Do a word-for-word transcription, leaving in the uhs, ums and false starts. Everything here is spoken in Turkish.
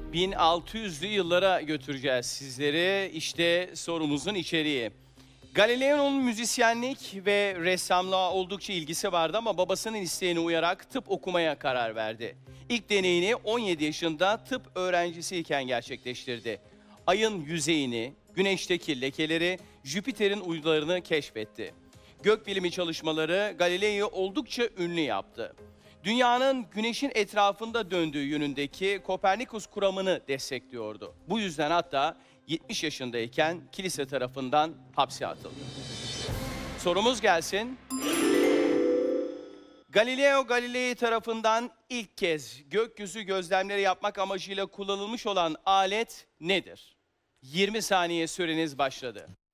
bin altı yüzlü yıllara götüreceğiz sizleri. İşte sorumuzun içeriği. Galileo'nun müzisyenlik ve ressamlığa oldukça ilgisi vardı ama babasının isteğine uyarak tıp okumaya karar verdi. İlk deneyini on yedi yaşında tıp öğrencisiyken gerçekleştirdi. Ayın yüzeyini, güneşteki lekeleri, Jüpiter'in uydularını keşfetti. Gökbilimi çalışmaları Galileo'yu oldukça ünlü yaptı. Dünyanın güneşin etrafında döndüğü yönündeki Kopernikus kuramını destekliyordu. Bu yüzden hatta yetmiş yaşındayken kilise tarafından hapse atıldı. Sorumuz gelsin. Galileo Galilei tarafından ilk kez gökyüzü gözlemleri yapmak amacıyla kullanılmış olan alet nedir? yirmi saniye süreniz başladı.